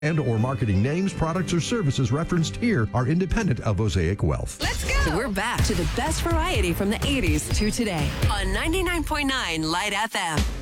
and or marketing names, products, or services referenced here are independent of Mosaic Wealth. Let's go! We're back to the best variety from the 80s to today on 99.9 Light FM.